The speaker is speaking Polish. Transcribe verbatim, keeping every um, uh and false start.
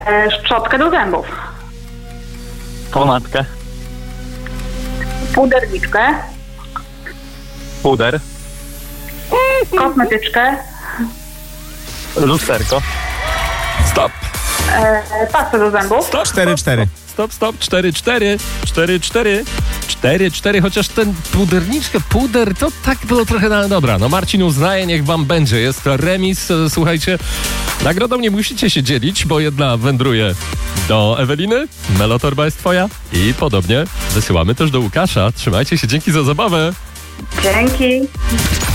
E, szczotkę do zębów. Pomadkę. Puderniczkę. Puder. Kosmetyczkę. Lusterko. Stop. E, pastę do zębów. Stop. cztery cztery. Stop, stop. cztery cztery. cztery cztery. cztery cztery, chociaż ten puderniczkę, puder, to tak było trochę na... Dobra, no Marcin uznaje, niech wam będzie. Jest remis, e, słuchajcie. Nagrodą nie musicie się dzielić, bo jedna wędruje do Eweliny, Melotorba jest twoja i podobnie wysyłamy też do Łukasza. Trzymajcie się, dzięki za zabawę. Dzięki.